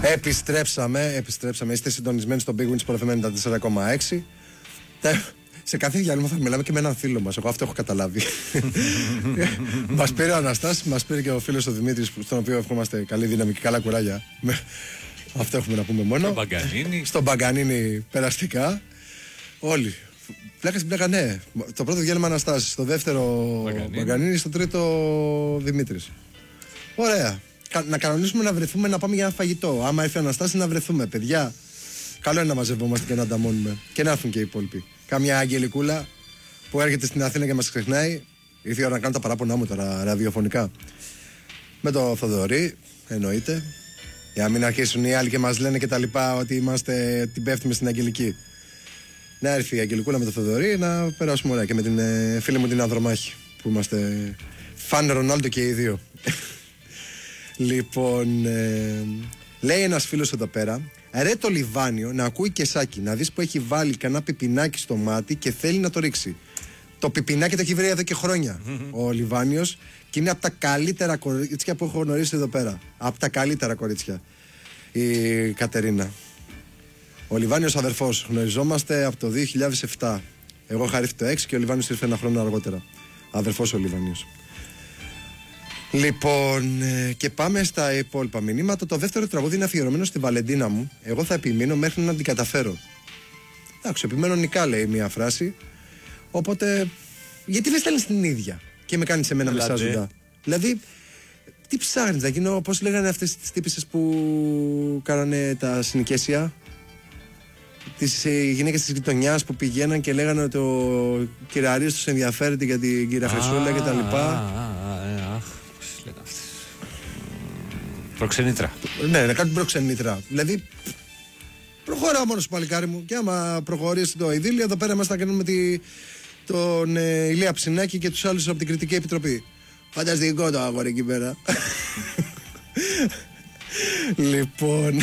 Επιστρέψαμε. Είστε συντονισμένοι στο Big Win Sport FM 94,6. Σε κάθε διάλειμμα θα μιλάμε και με έναν φίλο μας. Εγώ αυτό έχω καταλάβει. Μας πήρε ο Αναστάσης, μας πήρε και ο φίλος ο Δημήτρης, στον οποίο ευχόμαστε καλή δύναμη και καλά κουράγια. Αυτό έχουμε να πούμε μόνο. Στον Μπαγκανίνη περαστικά. Όλοι. Πλάκα, ναι. Το πρώτο διάλειμμα Αναστάσης, στο δεύτερο Μπαγκανίνη, στο τρίτο Δημήτρης. Ωραία. Να κανονίσουμε να βρεθούμε να πάμε για ένα φαγητό. Άμα έρθει ο Αναστάσης να βρεθούμε, παιδιά. Καλό είναι να μαζευόμαστε και να ανταμώνουμε. Και να έρθουν και οι υπόλοιποι. Καμιά αγγελικούλα που έρχεται στην Αθήνα και μας ξεχνάει. Ήρθε η ώρα να κάνω τα παράπονά μου τώρα ραδιοφωνικά. Με το Θοδωρή, εννοείται. Για να μην αρχίσουν οι άλλοι και μας λένε και τα λοιπά ότι είμαστε την πέφτουμε στην Αγγελική. Να έρθει η Αγγελικούλα με το Θοδωρή να περάσουμε ωραία. Και με την φίλη μου την Ανδρομάχη που είμαστε φαν Ρονάλντο και οι δύο. Λοιπόν, λέει ένας φίλος εδώ πέρα, ρε το Λιβάνιο να ακούει και σάκι, να δεις που έχει βάλει κανένα πιπινάκι στο μάτι και θέλει να το ρίξει. Το πιπινάκι το έχει βρει εδώ και χρόνια ο Λιβάνιος και είναι από τα καλύτερα κορίτσια που έχω γνωρίσει εδώ πέρα. Από τα καλύτερα κορίτσια η Κατερίνα. Ο Λιβάνιος αδερφός, γνωριζόμαστε από το 2007. Εγώ είχα έρθει το 6 και ο Λιβάνιος ήρθε ένα χρόνο αργότερα. Αδερφός ο Λιβάνιος. Λοιπόν, και πάμε στα υπόλοιπα μηνύματα. Το δεύτερο τραγούδι είναι αφιερωμένο στη Βαλεντίνα μου. Εγώ θα επιμείνω μέχρι να την καταφέρω. Εντάξει, επιμένω νικά, λέει μία φράση. Οπότε, γιατί δεν στέλνεις την ίδια και με κάνεις εμένα μεσάζοντα. Δηλαδή, τι ψάχνεις να γίνω, πώς λέγανε αυτές τις τύπισσες που κάνανε τα συνοικέσια. Τις γυναίκες της γειτονιάς που πηγαίναν και λέγανε ότι ο κυραρής τους ενδιαφέρεται για την κυρία Χρυσούλα και τα λοιπά. Προξενήτρα. Ναι, να κάνει προξενήτρα. Δηλαδή, προχώρα μόνο σου, παλικάρι μου. Και άμα προχωρήσει το ειδήλιο, εδώ πέρα μας θα κάνουμε τον Ηλία Ψινάκη και τους άλλους από την Κριτική Επιτροπή. Φανταστικό το αγόρι εκεί πέρα. Λοιπόν.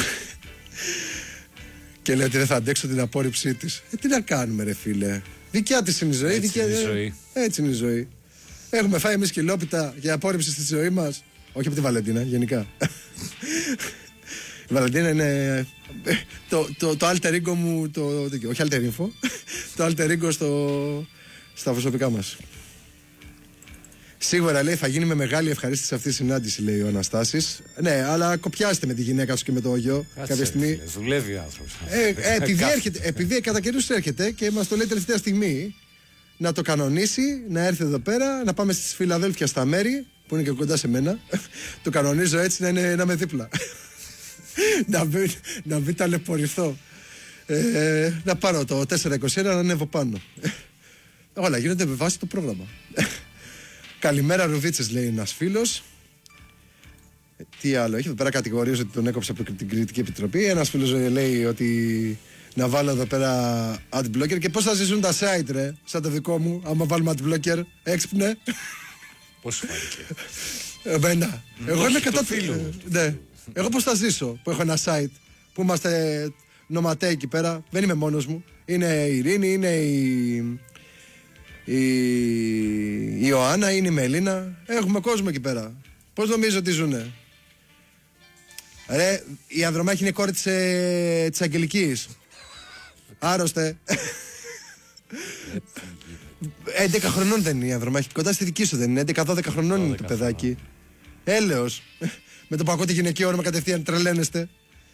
Και λέει ότι δεν θα αντέξω την απόρριψή της. Τι να κάνουμε, ρε φίλε. Δικιά της είναι η ζωή. Έτσι είναι η ζωή. Έχουμε φάει εμείς κιλόπιτα για απόρριψη στη ζωή μας. Όχι από τη Βαλεντίνα, γενικά. Η Βαλεντίνα είναι το alter ego μου, όχι alter info, το alter ego στα προσωπικά μας. Σίγουρα, λέει, θα γίνει με μεγάλη ευχαρίστηση αυτή η συνάντηση, λέει ο Αναστάσης. Ναι, αλλά κοπιάστε με τη γυναίκα σου και με το γιο κάποια στιγμή. Δουλεύει ο άνθρωπος. Επειδή κατά καιρούς έρχεται και μας το λέει τελευταία στιγμή, να το κανονίσει, να έρθει εδώ πέρα, να πάμε στη Φιλαδέλφια στα μέρη, που είναι και κοντά σε μένα. Το κανονίζω έτσι να είμαι δίπλα. να μην ταλαιπωρηθώ. Να πάρω το 421 να ανέβω πάνω. Όλα γίνονται με βάση το πρόγραμμα. Καλημέρα Ρουβίτσες, λέει ένας φίλος. Τι άλλο έχει εδώ πέρα, κατηγορίζει ότι τον έκοψε από την Κριτική Επιτροπή. Ένας φίλος λέει ότι να βάλω εδώ πέρα adblocker. Και πώς θα ζήσουν τα site, ρε, σαν το δικό μου, άμα βάλουμε adblocker, έξυπνε. Πώς σου φάνηκε? Εμένα. Εγώ είμαι κατά φίλου. Ναι. Εγώ πώς θα ζήσω που έχω ένα site που είμαστε νοματέοι εκεί πέρα. Δεν είμαι μόνος μου. Είναι η Ειρήνη, είναι η Ιωάννα, είναι η Μελίνα. Έχουμε κόσμο εκεί πέρα. Πώς νομίζω ότι ζουνε? Ρε, η Ανδρομάχη είναι κόρη της Αγγελικής. Άρρωστε. 11 χρονών δεν είναι η Ανδρομάχη. Κοντά στη δική σου δεν είναι. 11-12 χρονών είναι το παιδάκι. Έλεος. Με το που ακούτε γυναικείο όνομα κατευθείαν τρελαίνεστε.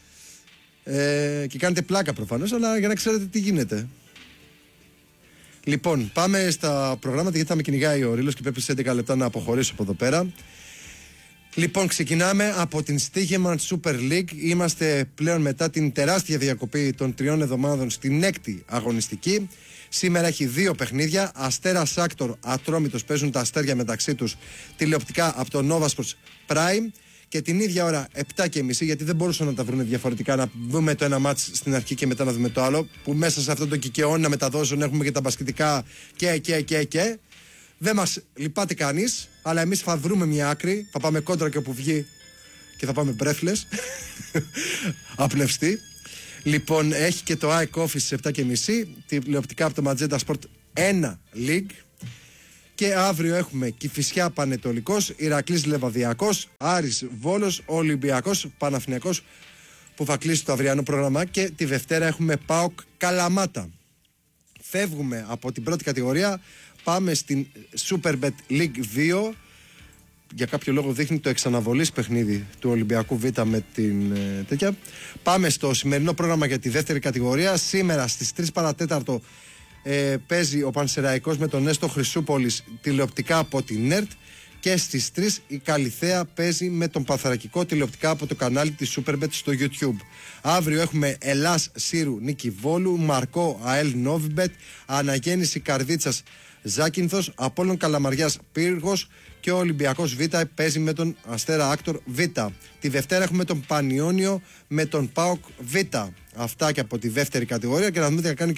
Και κάνετε πλάκα προφανώς, αλλά για να ξέρετε τι γίνεται. Λοιπόν, πάμε στα προγράμματα γιατί θα με κυνηγάει ο Ρήλος και πρέπει σε 11 λεπτά να αποχωρήσω από εδώ πέρα. Λοιπόν, ξεκινάμε από την Στίχεμαν Super League. Είμαστε πλέον μετά την τεράστια διακοπή των 3 εβδομάδων στην 6η αγωνιστική. Σήμερα έχει 2 παιχνίδια. Αστέρας Άκτορ, Ατρόμητος, παίζουν τα αστέρια μεταξύ τους τηλεοπτικά από το Nova Sports Prime. Και την ίδια ώρα 7:30, γιατί δεν μπορούσαν να τα βρουν διαφορετικά, να δούμε το ένα μάτς στην αρχή και μετά να δούμε το άλλο. Που μέσα σε αυτό το κικαιόν να μεταδώσουν έχουμε και τα μπασκετικά και. Δεν μας λυπάται κανείς, αλλά εμείς θα βρούμε μια άκρη. Θα πάμε κόντρα και όπου βγει και θα πάμε μπρέφλες. Απλευστή. Λοιπόν, έχει και το iCoffee στις 7:30, τηλεοπτικά από το Magenta Sport 1 League. Και αύριο έχουμε Κηφισιά Πανετολικός, Ηρακλής Λεβαδιακός, Άρης Βόλος, Ολυμπιακός, Παναθηναϊκός που θα κλείσει το αυριανό πρόγραμμα, και τη Δευτέρα έχουμε ΠΑΟΚ Καλαμάτα. Φεύγουμε από την πρώτη κατηγορία, πάμε στην Superbet League 2. Για κάποιο λόγο δείχνει το εξαναβολής παιχνίδι του Ολυμπιακού Β με την τέτοια. Πάμε στο σημερινό πρόγραμμα για τη δεύτερη κατηγορία. Σήμερα στις 3 παρατέταρτο παίζει ο Πανσεραϊκός με τον Νέστο Χρυσούπολης τηλεοπτικά από την ΕΡΤ, και στις 3 η Καλιθέα παίζει με τον Παθρακικό τηλεοπτικά από το κανάλι της Superbet στο YouTube. Αύριο έχουμε Ελλάς Σύρου Νίκη Βόλου, Μαρκό ΑΕΛ Νόβιμπετ, Αναγέννηση Καρδίτσας Ζάκυνθος, Απόλλων Καλαμαριάς Πύργος, και ο Ολυμπιακός Β παίζει με τον Αστέρα Άκτορ Β. Τη Δευτέρα έχουμε τον Πανιόνιο με τον ΠΑΟΚ Β. Αυτά και από τη δεύτερη κατηγορία, και να δούμε τι θα κάνει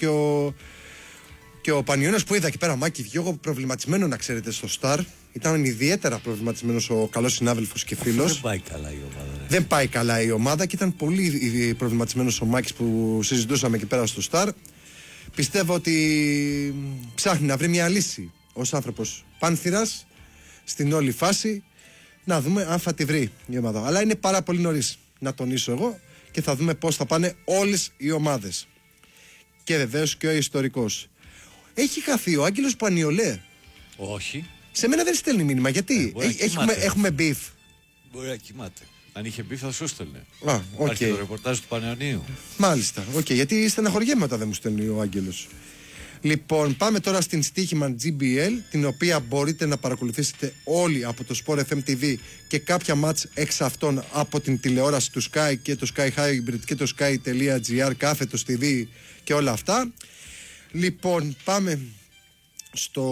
και ο Πανιόνιος, που είδα εκεί πέρα, Μάκη, εγώ προβληματισμένο, να ξέρετε, στο Σταρ. Ήταν ιδιαίτερα προβληματισμένος ο καλός συνάδελφος και φίλος. Δεν πάει καλά η ομάδα. Δεν πάει καλά η ομάδα, και ήταν πολύ προβληματισμένος ο Μάκης που συζητούσαμε εκεί πέρα στο Σταρ. Πιστεύω ότι ψάχνει να βρει μια λύση ως άνθρωπος πάνθυρας στην όλη φάση, να δούμε αν θα τη βρει η ομάδα. Αλλά είναι πάρα πολύ νωρίς να τονίσω εγώ, και θα δούμε πώς θα πάνε όλες οι ομάδες. Και βεβαίως και ο ιστορικός. Έχει χαθεί ο Άγγελος Πανιολέ. Όχι. Σε μένα δεν στέλνει μήνυμα, γιατί έχουμε beef. Μπορεί να κοιμάται. Αν είχε μπει θα σου έστελνε. Υπάρχει το ρεπορτάζ του Πανεωνίου. Μάλιστα, γιατί στεναχωριέμαι όταν δεν μου στέλνει ο Άγγελος. Λοιπόν, πάμε τώρα στην Στοίχημαν GBL, την οποία μπορείτε να παρακολουθήσετε όλοι από το Sport FM TV, και κάποια μάτς εξ αυτών από την τηλεόραση του Sky και το Sky Hybrid και το Sky.gr, κάθετος TV και όλα αυτά. Λοιπόν, πάμε στο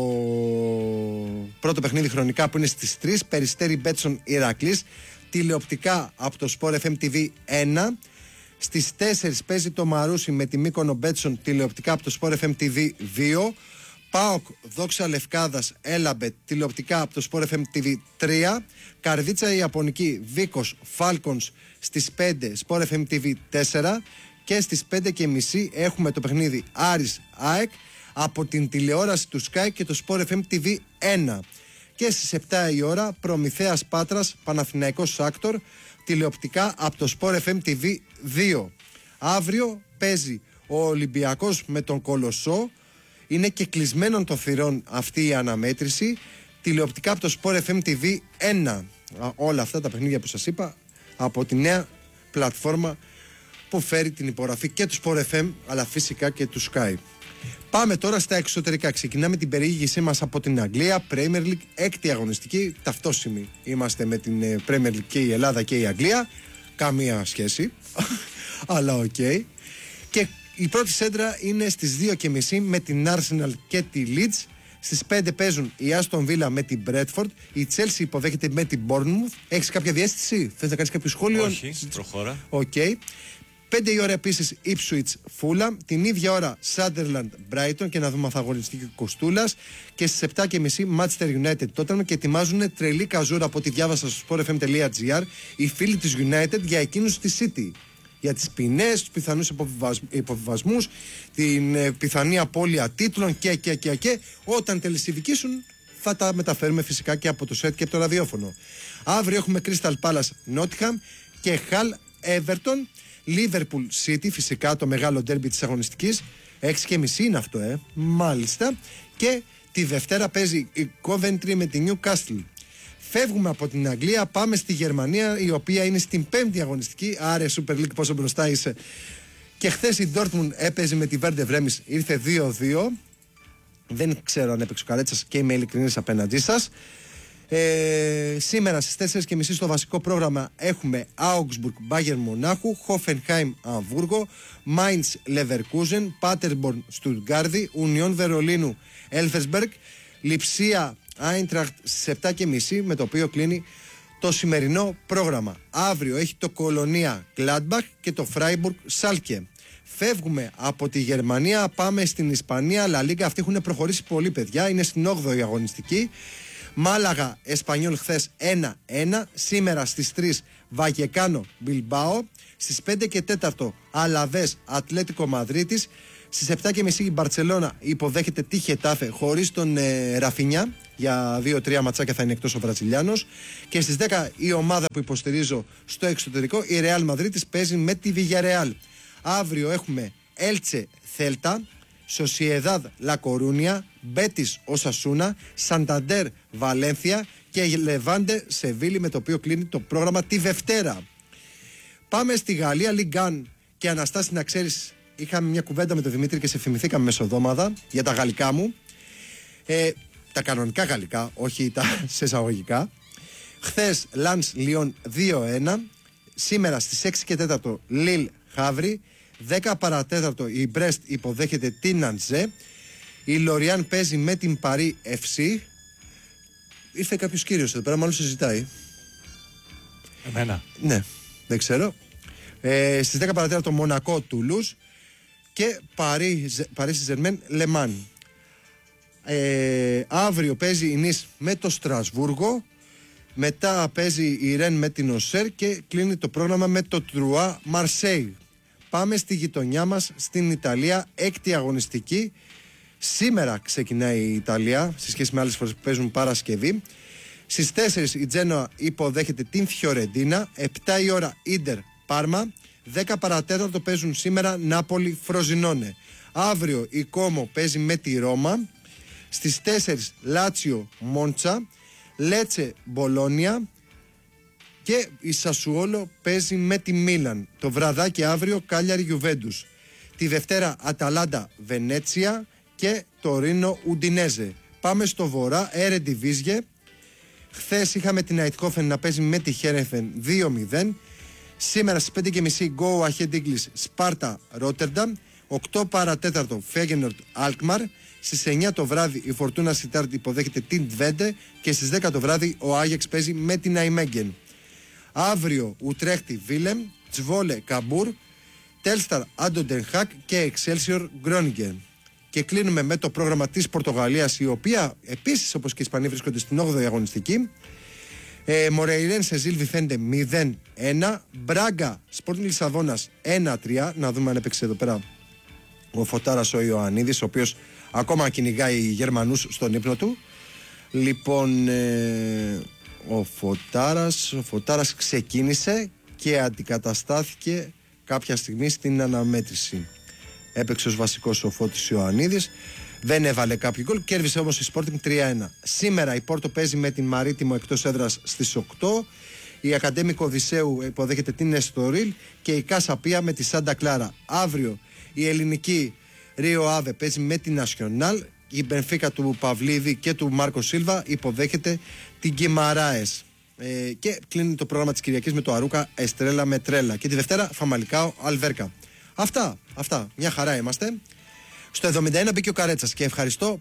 πρώτο παιχνίδι χρονικά, που είναι στις 3, Περιστέρι Μπέτσον Ηρακλής, τηλεοπτικά από το Sport FM TV 1. Στις 4 παίζει το Μαρούσι με τη Μύκονο Μπέτσον, τηλεοπτικά από το Sport FM TV 2. ΠΑΟΚ Δόξα Λευκάδας Έλαμπετ, τηλεοπτικά από το Sport FM TV 3. Καρδίτσα Ιαπωνική Βίκος Φάλκονς στις 5, Sport FM TV 4. Και στις 5:30 έχουμε το παιχνίδι Άρης ΑΕΚ από την τηλεόραση του Sky και το Sport FM TV 1. Και στις 7 η ώρα Προμηθέας Πάτρας Παναθηναϊκός Άκτορ, τηλεοπτικά από το Sport FM TV 2. Αύριο παίζει ο Ολυμπιακός με τον Κολοσσό. Είναι και κλεισμένων των θυρών αυτή η αναμέτρηση, τηλεοπτικά από το Sport FM TV 1. Όλα αυτά τα παιχνίδια που σας είπα από τη νέα πλατφόρμα που φέρει την υπογραφή και του Sport FM, αλλά φυσικά και του Sky. Πάμε τώρα στα εξωτερικά. Ξεκινάμε την περιήγησή μας από την Αγγλία. Premier League, έκτη αγωνιστική. Ταυτόσιμη είμαστε με την Premier League και η Ελλάδα και η Αγγλία. Καμία σχέση. Αλλά οκ. Και η πρώτη σέντρα είναι στις 2:30 με την Arsenal και τη Leeds. Στις 5 παίζουν η Aston Villa με την Bradford. Η Chelsea υποδέχεται με την Bournemouth. Έχεις κάποια διαίσθηση? Θες να κάνεις κάποιο σχόλιο? Όχι, προχώρα. Οκ. 5 η ώρα επίσης Ipswich Fulham. Την ίδια ώρα Sunderland Brighton, και να δούμε αν θα αγωνιστεί και ο Κοστούλας. Και στις 7:30 Manchester United Tottenham, και ετοιμάζουν τρελή καζούρα από ό,τι διάβασα στο sportfm.gr οι φίλοι της United για εκείνους τη City. Για τις ποινές, τους πιθανούς υποβιβασμούς, την πιθανή απώλεια τίτλων και όταν τελεσιβικήσουν θα τα μεταφέρουμε φυσικά και από το σετ και από το ραδιόφωνο. Αύριο έχουμε Crystal Palace Nottingham και Hull Everton. Liverpool City, φυσικά το μεγάλο ντέρμπι της αγωνιστικής. 6:30 είναι αυτό, μάλιστα. Και τη Δευτέρα παίζει η Coventry με τη Newcastle. Φεύγουμε από την Αγγλία, πάμε στη Γερμανία, η οποία είναι στην 5η αγωνιστική. Άρε Super League, πόσο μπροστά είσαι. Και χθες η Dortmund έπαιζε με τη Werder Bremen, ήρθε 2-2. Δεν ξέρω αν έπαιξε ο Καρέτσας, και είμαι ειλικρινής απέναντί σας. Σήμερα στις 4:30 στο βασικό πρόγραμμα έχουμε Augsburg Bayern Μονάχου, Hoffenheim Αμβούργο, Mainz Leverkusen, Paderborn Στουτγκάρδη, Union Βερολίνου Elversberg, Λιψία Άιντραχτ στις 7:30, με το οποίο κλείνει το σημερινό πρόγραμμα. Αύριο έχει το Κολονία Gladbach και το Freiburg Schalke. Φεύγουμε από τη Γερμανία, πάμε στην Ισπανία. La Liga, αυτοί έχουν προχωρήσει πολύ, παιδιά, είναι στην 8η αγωνιστική. Μάλαγα Εσπανιόλ χθες 1-1. Σήμερα στις 3 Βαγεκάνο Μπιλμπάο. Στις 5 και 4 Αλαβές Ατλέτικο Μαδρίτης. Στις 7.30 η Μπαρτσελώνα υποδέχεται τη Χετάφε χωρίς τον Ραφίνια. Για 2-3 ματσάκια θα είναι εκτός ο Βραζιλιάνος. Και στις 10 η ομάδα που υποστηρίζω στο εξωτερικό, η Ρεάλ Μαδρίτης, παίζει με τη Βιγιαρεάλ. Αύριο έχουμε Έλτσε Θέλτα, Σοσιεδάδ Λα Κορούνια, Μπέτις Οσασούνα, Σανταντέρ Βαλένθια και Λεβάντε Σεβίλη, με το οποίο κλείνει το πρόγραμμα τη Δευτέρα. Πάμε στη Γαλλία, Λιγκάν. Και Αναστάση, να ξέρεις, είχαμε μια κουβέντα με τον Δημήτρη και σε θυμηθήκαμε μεσοδόματα για τα γαλλικά μου. Τα κανονικά γαλλικά, όχι τα σε εισαγωγικά. Χθες Λανς Λιόν 2-1. Σήμερα στις 6 και 4 Λίλ Χαύρι. 10 παρατέταρτο η Μπρέστ υποδέχεται την Αντζέ. Η Λοριάν παίζει με την Παρί FC. Ήρθε κάποιος κύριος εδώ πέρα, μάλλον συζητάει. Εμένα. Ναι, δεν ξέρω. Στις 10 παρατέταρτο Μονακό Τουλούς και Παρίσι Ζερμέν Λεμάν. Αύριο παίζει η Νις με το Στρασβούργο. Μετά παίζει η Ρεν με την Οσέρ και κλείνει το πρόγραμμα με το Τρουά Μαρσέι. Πάμε στη γειτονιά μας, στην Ιταλία, 6η αγωνιστική. Σήμερα ξεκινάει η Ιταλία, σε σχέση με άλλες φορές που παίζουν Παρασκευή. Στις 4 η Τζένοα υποδέχεται την Φιωρεντίνα. 7 η ώρα Ίντερ Πάρμα. 10 παρατέταρτο παίζουν σήμερα Νάπολη Φροζινόνε. Αύριο η Κόμο παίζει με τη Ρώμα. Στις 4 Λάτσιο Μόντσα, Λέτσε Μπολόνια και η Σασουόλο παίζει με τη Μίλαν. Το βραδάκι αύριο Κάλιαρη Γιουβέντους. Τη Δευτέρα Αταλάντα Βενέτσια και το Ρίνο Ουντινέζε. Πάμε στο βορρά, Ερεντιβίζιε. Χθες είχαμε την Αιτχόφεν να παίζει με τη Χέρεφεν 2-0. Σήμερα στις 5.30 Go Ahead English Σπάρτα Ρότερνταμ. 8 παρατέταρτο Φέγενορτ Αλκμαρ. Στις 9 το βράδυ η Φορτούνα Σιτάρτ υποδέχεται την Τβέντε και στις 10 το βράδυ ο Άγιαξ παίζει με την Αϊμέγγεν. Αύριο Ουτρέχτη Βίλεμ, Τσβόλε Καμπούρ, Τέλσταρ Άντοντενχάκ και Εξέλσιορ Γκρόνιγκεν. Και κλείνουμε με το πρόγραμμα της Πορτογαλίας, η οποία επίσης όπως και οι Ισπανοί βρίσκονται στην 8η αγωνιστική. Μορεϊρέν Σεζίλ Βιθέντε 0-1, Μπράγκα Σπόρτινγκ Λισαβόνας 1-3. Να δούμε αν έπαιξε εδώ πέρα ο Φωτάρας ο Ιωαννίδης, ο οποίος ακόμα κυνηγάει Γερμανούς στον ύπνο του. Λοιπόν, ο Φωτάρας ξεκίνησε και αντικαταστάθηκε κάποια στιγμή στην αναμέτρηση. Έπαιξε ως βασικός ο Φώτης Ιωαννίδης, δεν έβαλε κάποιο γκολ, κέρδισε όμως η Sporting 3-1. Σήμερα η Πόρτο παίζει με την Μαρίτιμο εκτός έδρας στις 8. Η Ακαδέμικο Οδυσσέου υποδέχεται την Εστορίλ και η Κάσαπία με τη Σάντα Κλάρα. Αύριο η ελληνική Ρίο Άβε παίζει με την Νασιονάλ. Η Μπενφίκα του Παυλίδη και του Μάρκο Σίλβα υποδέχεται την Γκιμαράες. Και κλείνει το πρόγραμμα της Κυριακής με το Αρούκα Εστρέλα με Τρέλα. Και τη Δευτέρα Φαμαλικάο Αλβέρκα. Αυτά. Μια χαρά είμαστε. Στο 71 μπήκε ο Καρέτσας και ευχαριστώ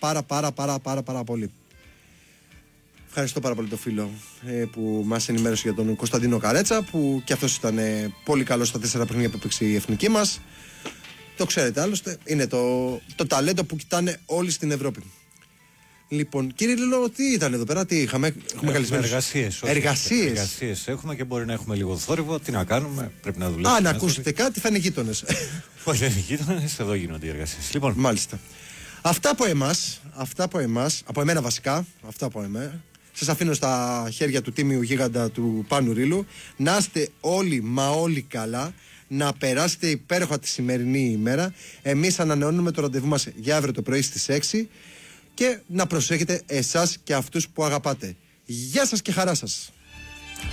πάρα πολύ. Ευχαριστώ πάρα πολύ το φίλο που μας ενημέρωσε για τον Κωνσταντίνο Καρέτσα, που και αυτός ήταν πολύ καλός στα 4 παιχνίδια που έπαιξε η εθνική μας. Το ξέρετε άλλωστε, είναι το ταλέντο που κοιτάνε όλοι στην Ευρώπη. Λοιπόν, κύριε Λίλο, τι ήταν εδώ πέρα, τι έχουμε καλεσμένους? Εργασίες έχουμε και μπορεί να έχουμε λίγο θόρυβο. Τι να κάνουμε, πρέπει να δουλέψουμε. Αν ακούσετε κάτι, θα είναι γείτονες. Όχι, δεν είναι γείτονες, εδώ γίνονται οι εργασίες. Λοιπόν, μάλιστα. Αυτά από εμάς, από εμένα βασικά, σας αφήνω στα χέρια του τίμιου γίγαντα του Πάνου Ρήλου. Να είστε όλοι μα όλοι καλά. Να περάσετε υπέροχα τη σημερινή ημέρα. Εμείς ανανεώνουμε το ραντεβού μας για αύριο το πρωί στις 6 και να προσέχετε εσάς και αυτούς που αγαπάτε. Γεια σας και χαρά σας.